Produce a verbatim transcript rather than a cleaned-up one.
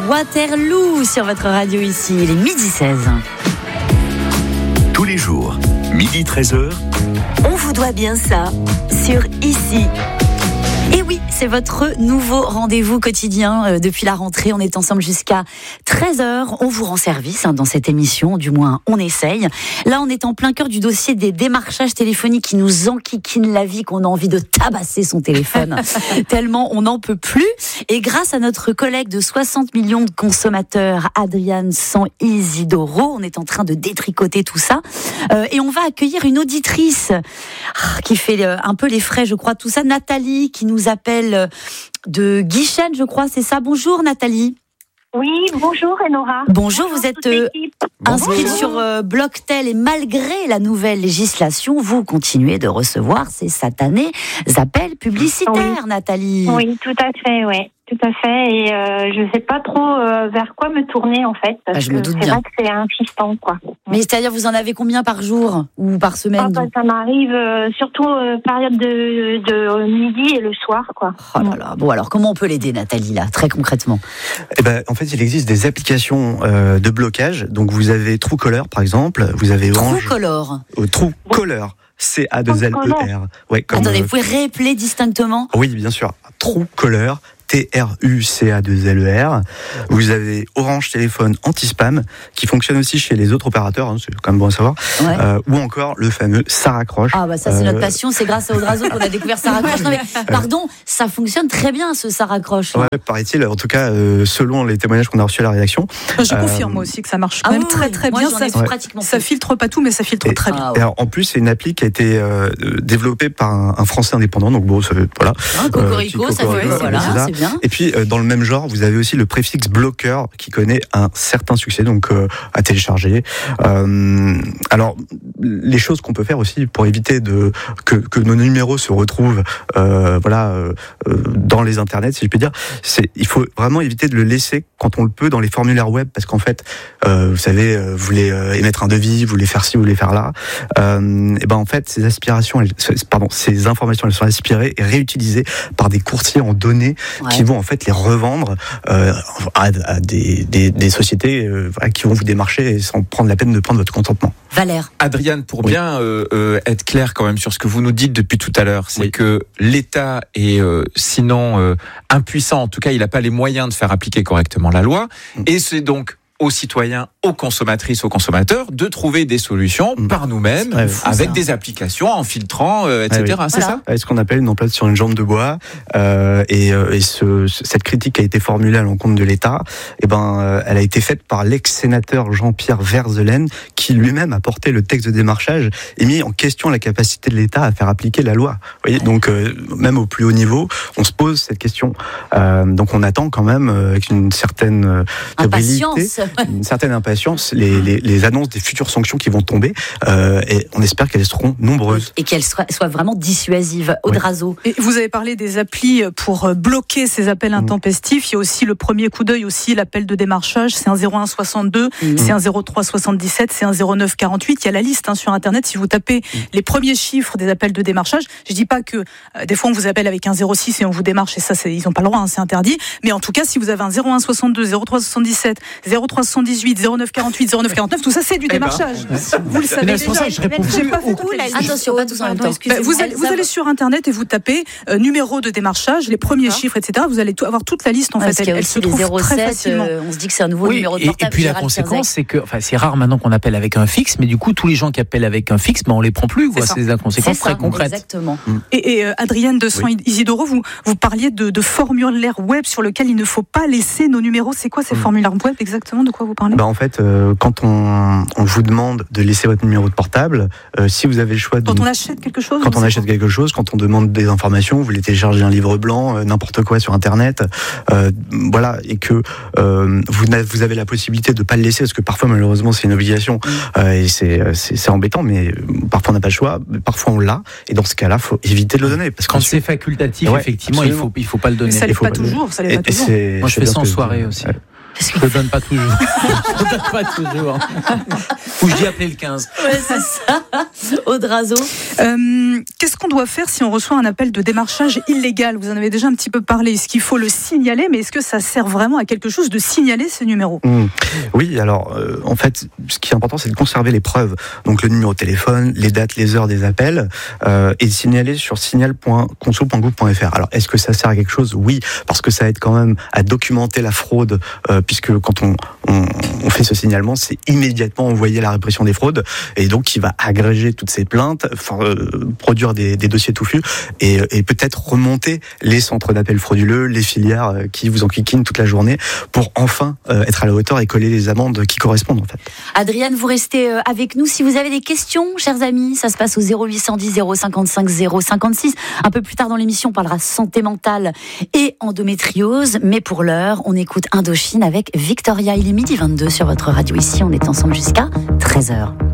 Waterloo sur votre radio ici. Il est midi seize. Tous les jours, midi treize heures. On vous doit bien ça sur Ici. Et oui, c'est votre nouveau rendez-vous quotidien euh, depuis la rentrée. On est ensemble jusqu'à treize heures. On vous rend service hein, dans cette émission, du moins on essaye. Là, on est en plein cœur du dossier des démarchages téléphoniques qui nous enquiquinent la vie, qu'on a envie de tabasser son téléphone tellement on n'en peut plus. Et grâce à notre collègue de soixante millions de consommateurs, Adriane San Isidoro, on est en train de détricoter tout ça. Euh, et on va accueillir une auditrice ah, qui fait euh, un peu les frais, je crois, tout ça. Nathalie, qui nous appelle de Guichen, je crois, c'est ça. Bonjour Nathalie. Oui, bonjour Enora. Bonjour, bonjour vous êtes euh, inscrite sur euh, Blocktel et malgré la nouvelle législation, vous continuez de recevoir ces satanés appels publicitaires, oui. Nathalie. Oui, tout à fait, oui. Tout à fait, et euh, je ne sais pas trop euh, vers quoi me tourner en fait, parce bah, je me que doute c'est bien. vrai que c'est insistant, quoi. Mais c'est-à-dire, vous en avez combien par jour ou par semaine? ah, bah, Ça m'arrive euh, surtout euh, période de, de midi et le soir, quoi. Oh là là. Bon, alors comment on peut l'aider, Nathalie, là, très concrètement? Eh ben, en fait, il existe des applications euh, de blocage. Donc, vous avez Truecaller, par exemple. Vous avez Orange. Truecaller. Euh, Truecaller. C A deux L E R. Ouais, comme, Attendez, euh... vous pouvez réappeler distinctement? Oui, bien sûr. Truecaller. T R U C A deux L E R. Vous avez Orange Téléphone anti-spam qui fonctionne aussi chez les autres opérateurs, hein, c'est quand même bon à savoir. Ouais. Euh, ou encore le fameux Ça raccroche. Ah bah ça c'est euh... notre passion, c'est grâce à Odrazo qu'on a découvert Ça raccroche. Non mais pardon, ça fonctionne très bien ce Ça raccroche. Ouais, paraît-il, en tout cas euh, selon les témoignages qu'on a reçus à la rédaction. Je euh... confirme moi aussi que ça marche quand ah même oui, très très moi, bien. Ça, ouais. pratiquement ça filtre pas tout, mais ça filtre et, très bien. Ah, ouais. Alors en plus c'est une appli qui a été euh, développée par un, un Français indépendant, donc bon, ça, voilà. Ah, Cocorico, euh, ça fait voilà, c'est bien. Et puis euh, dans le même genre, vous avez aussi le préfixe bloqueur qui connaît un certain succès, donc euh, à télécharger. Euh, alors, les choses qu'on peut faire aussi pour éviter de que, que nos numéros se retrouvent, euh, voilà, euh, dans les internets, si je puis dire, c'est il faut vraiment éviter de le laisser quand on le peut dans les formulaires web, parce qu'en fait, euh, vous savez, vous voulez émettre un devis, vous voulez faire ci, vous voulez faire là, euh, et ben en fait, ces aspirations, elles, pardon, ces informations, elles sont aspirées et réutilisées par des courtiers en données ouais. qui vont en fait les revendre Euh, à, à des, des, des sociétés euh, qui vont vous démarcher sans prendre la peine de prendre votre consentement. Valère. Adriane, pour oui. bien euh, euh, être clair quand même sur ce que vous nous dites depuis tout à l'heure, c'est oui. que l'État est euh, sinon euh, impuissant, en tout cas il n'a pas les moyens de faire appliquer correctement la loi, mmh. et c'est donc aux citoyens, aux consommatrices, aux consommateurs de trouver des solutions mmh. par nous-mêmes, ouais, avec ça. des applications, en filtrant, euh, et cetera. Ah oui. C'est voilà. ça C'est ce qu'on appelle une emplate sur une jambe de bois. Euh, et euh, et ce, cette critique a été formulée à l'encontre de l'État. Et ben, euh, elle a été faite par l'ex-sénateur Jean-Pierre Verzelen, qui lui-même a porté le texte de démarchage et mis en question la capacité de l'État à faire appliquer la loi. Vous voyez, donc euh, même au plus haut niveau, on se pose cette question. Euh, donc on attend quand même euh, avec une certaine euh, impatience. une certaine impatience les, les, les annonces des futures sanctions qui vont tomber euh, et on espère qu'elles seront nombreuses. Et qu'elles soient, soient vraiment dissuasives. Odrazo. Oui. Et vous avez parlé des applis pour bloquer ces appels intempestifs. Il y a aussi le premier coup d'œil, aussi l'appel de démarchage. C'est un zéro un soixante-deux, mmh. c'est un zéro trois soixante-dix-sept, c'est un zéro neuf quarante-huit. Il y a la liste hein, sur Internet. Si vous tapez mmh. les premiers chiffres des appels de démarchage, je dis pas que euh, des fois on vous appelle avec un zéro six et on vous démarche et ça c'est, ils n'ont pas le droit, hein, c'est interdit. Mais en tout cas, si vous avez un zéro un soixante-deux, zéro trois soixante-dix-sept, zéro trois soixante-dix-huit, zéro neuf quarante-huit, zéro neuf quarante-neuf, tout ça c'est du démarchage. Ben, vous le savez déjà. Ça, je réponds J'ai pas fait tout. Attention, pas tous en même temps. Ben, vous, allez, vous allez sur Internet et vous tapez euh, numéro de démarchage, les premiers ah. chiffres, et cetera. Vous allez tout, avoir toute la liste en ouais, fait. Elle, elle se trouve zéro sept, très facilement. Euh, on se dit que c'est un nouveau oui, numéro de et, portable. Et puis la conséquence, c'est que, enfin, c'est rare maintenant qu'on appelle avec un fixe, mais du coup, tous les gens qui appellent avec un fixe, ben, on les prend plus. Quoi. C'est, c'est des conséquences très concrètes. Exactement. Et, et euh, Adriane de San oui. Isidoro, vous, vous parliez de, de formulaires web sur lesquels il ne faut pas laisser nos numéros. C'est quoi ces mmh. formulaires web exactement? De quoi vous parlez? Bah en fait, euh, quand on, on vous demande de laisser votre numéro de portable, euh, si vous avez le choix de... Quand on achète quelque chose? Quand on achète quelque chose, quand on demande des informations, vous voulez télécharger un livre blanc, euh, n'importe quoi sur Internet, euh, voilà, et que euh, vous, vous avez la possibilité de ne pas le laisser, parce que parfois, malheureusement, c'est une obligation, euh, et c'est, c'est, c'est embêtant, mais parfois on n'a pas le choix, parfois on l'a, et dans ce cas-là, il faut éviter de le donner. Parce quand c'est facultatif, ouais, effectivement, absolument. il ne faut, il faut pas le donner. Mais ça ne l'est pas toujours, ça l'est pas toujours. Moi, je fais ça en soirée aussi. Ouais. Je ne donne pas toujours. Je ne donne pas toujours. Ou je dis appeler le quinze. Ouais, c'est ça. Audrazo. Euh, qu'est-ce qu'on doit faire si on reçoit un appel de démarchage illégal? Vous en avez déjà un petit peu parlé. Est-ce qu'il faut le signaler? Mais est-ce que ça sert vraiment à quelque chose de signaler ces numéros? Mmh. Oui, alors euh, en fait, ce qui est important, c'est de conserver les preuves. Donc le numéro de téléphone, les dates, les heures des appels, euh, et signaler sur signal point conso point gouv point f r. Alors est-ce que ça sert à quelque chose? Oui, parce que ça aide quand même à documenter la fraude, euh, puisque quand on, on, on fait ce signalement, c'est immédiatement envoyé à la répression des fraudes, et donc qui va agréger toutes ces plaintes, enfin, euh, produire des, des dossiers touffus, et, et peut-être remonter les centres d'appel frauduleux, les filières euh, qui vous enquiquinent toute la journée, pour enfin euh, être à la hauteur et coller les amendes qui correspondent en fait. Adriane, vous restez euh, avec nous. Si vous avez des questions, chers amis, ça se passe au zéro huit cent dix zéro cinquante-cinq zéro cinquante-six. Un peu plus tard dans l'émission, on parlera santé mentale et endométriose, mais pour l'heure, on écoute Indochine avec Victoria. Il est midi vingt-deux sur votre radio ici. On est ensemble jusqu'à treize heures.